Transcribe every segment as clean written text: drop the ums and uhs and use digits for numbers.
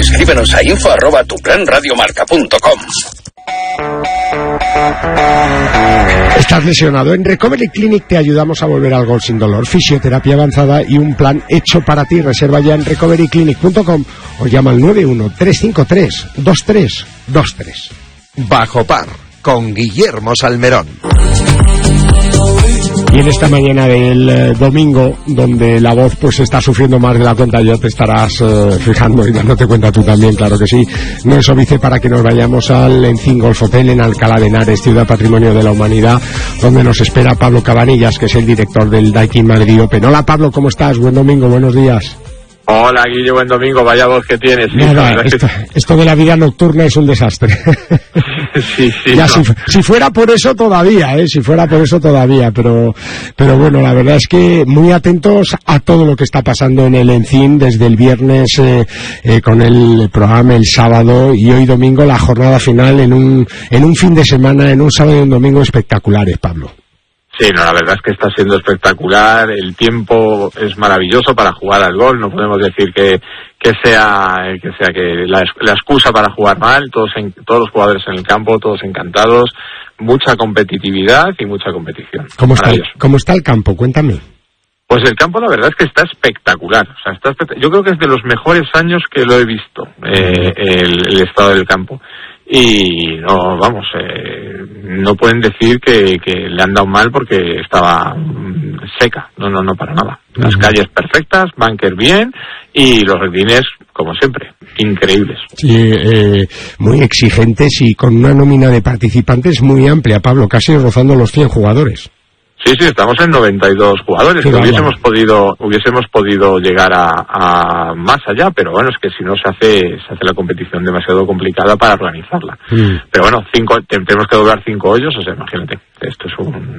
escríbenos a info@tuplanradiomarca.com. ¿Estás lesionado? En Recovery Clinic te ayudamos a volver al golf sin dolor. Fisioterapia avanzada y un plan hecho para ti. Reserva ya en recoveryclinic.com o llama al 91-353-2323. Bajo par, con Guillermo Salmerón. Y en esta mañana del domingo, donde la voz pues está sufriendo más de la cuenta, ya te estarás fijando y dándote cuenta tú también, claro que sí. No es óbice para que nos vayamos al Encín Golf Hotel en Alcalá de Henares, Ciudad Patrimonio de la Humanidad, donde nos espera Pablo Cabanillas, que es el director del Daikin Madrid Open. Hola Pablo, ¿cómo estás? Buen domingo, buenos días. Hola Guille, buen domingo, vaya voz que tienes. Sí, nada, esto de la vida nocturna es un desastre. Sí, ya, no. si fuera por eso todavía, pero bueno, la verdad es que muy atentos a todo lo que está pasando en el Encín desde el viernes con el programa el sábado y hoy domingo la jornada final en un fin de semana, en un sábado y un domingo espectaculares, Pablo. Sí, no, la verdad es que está siendo espectacular, el tiempo es maravilloso para jugar al golf, no podemos decir que sea la excusa para jugar mal, todos los jugadores en el campo, todos encantados, mucha competitividad y mucha competición. ¿Cómo está el campo? Cuéntame. Pues el campo la verdad es que está espectacular, o sea, yo creo que es de los mejores años que lo he visto, el estado del campo. Y no, vamos, no pueden decir que le han dado mal porque estaba seca, no para nada. Las calles perfectas, bunker bien y los jardines, como siempre, increíbles. Sí, muy exigentes y con una nómina de participantes muy amplia, Pablo, casi rozando los 100 jugadores. Sí, estamos en 92 jugadores, que hubiésemos podido llegar a más allá, pero bueno, es que si no se hace la competición demasiado complicada para organizarla. Pero bueno, tenemos que doblar 5 hoyos, o sea, imagínate, esto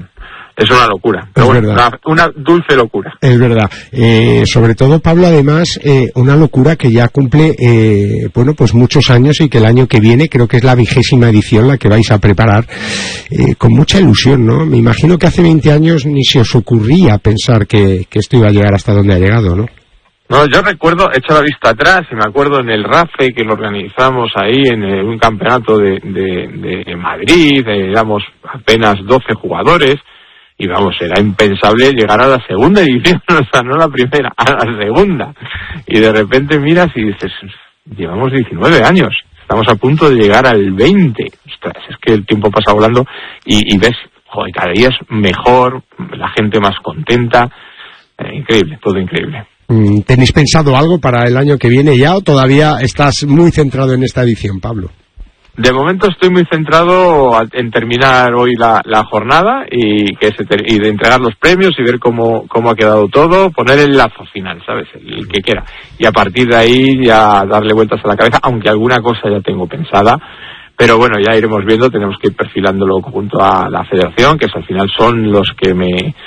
es una locura, pero bueno, una dulce locura. Es verdad, sobre todo Pablo, además, una locura que ya cumple, pues muchos años y que el año que viene creo que es la 20ª edición la que vais a preparar, con mucha ilusión, ¿no? Me imagino que hace 20 años ni se os ocurría pensar que esto iba a llegar hasta donde ha llegado, ¿no? No, yo recuerdo, he hecho la vista atrás y me acuerdo en el RAFE que lo organizamos ahí en un campeonato de Madrid, éramos apenas 12 jugadores. Y vamos, era impensable llegar a la segunda edición, o sea, no la primera, a la segunda. Y de repente miras y dices, llevamos 19 años, estamos a punto de llegar al 20. Ostras, es que el tiempo pasa volando y ves, joder, cada día es mejor, la gente más contenta. Increíble, todo increíble. ¿Tenéis pensado algo para el año que viene ya o todavía estás muy centrado en esta edición, Pablo? De momento estoy muy centrado en terminar hoy la jornada y de entregar los premios y ver cómo ha quedado todo, poner el lazo final, ¿sabes? El que quiera. Y a partir de ahí ya darle vueltas a la cabeza, aunque alguna cosa ya tengo pensada. Pero bueno, ya iremos viendo, tenemos que ir perfilándolo junto a la federación, que al final son con los que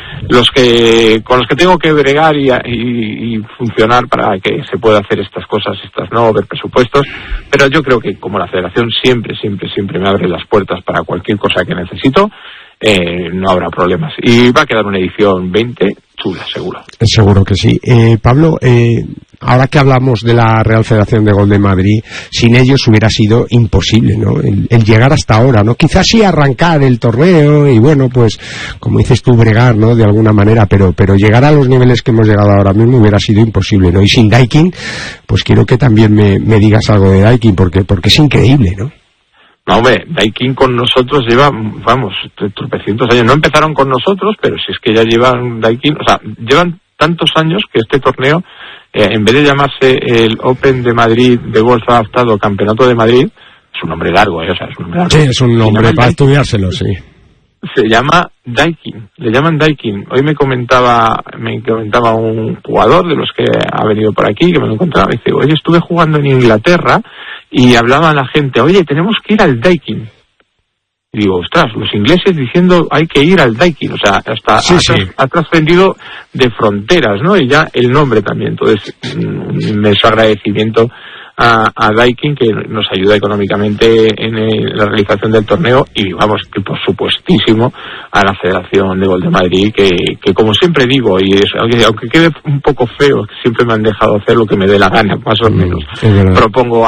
tengo que bregar y funcionar para que se pueda hacer estas cosas, estas no, ver presupuestos. Pero yo creo que como la federación siempre me abre las puertas para cualquier cosa que necesito, no habrá problemas. Y va a quedar una edición 20 chula, seguro. Seguro que sí. Pablo, ahora que hablamos de la Real Federación de Golf de Madrid, sin ellos hubiera sido imposible, ¿no? El llegar hasta ahora, ¿no? Quizás sí arrancar el torneo y bueno, pues, como dices tú, bregar, ¿no? De alguna manera, pero llegar a los niveles que hemos llegado ahora mismo hubiera sido imposible, ¿no? Y sin Daikin, pues quiero que también me digas algo de Daikin, porque es increíble, ¿no? No, hombre, Daikin con nosotros lleva, vamos, tropecientos años. No empezaron con nosotros, pero si es que ya llevan Daikin, o sea, llevan tantos años que este torneo, en vez de llamarse el Open de Madrid de golf adaptado Campeonato de Madrid, es un nombre largo, o sea, es un nombre largo. Sí, es un nombre para estudiárselo, sí. Se llama Daikin, le llaman Daikin. Hoy me comentaba un jugador de los que ha venido por aquí, que me lo encontraba, y dice, oye, estuve jugando en Inglaterra y hablaba a la gente, oye, tenemos que ir al Daikin. Y digo, ostras, los ingleses diciendo hay que ir al Daikin, o sea, ha trascendido de fronteras, ¿no? Y ya el nombre también. Entonces, un inmenso agradecimiento a Daikin, que nos ayuda económicamente en la realización del torneo, y vamos, que por supuestísimo a la Federación de Golf de Madrid, que como siempre digo, y aunque quede un poco feo, siempre me han dejado hacer lo que me dé la gana, más o menos. Propongo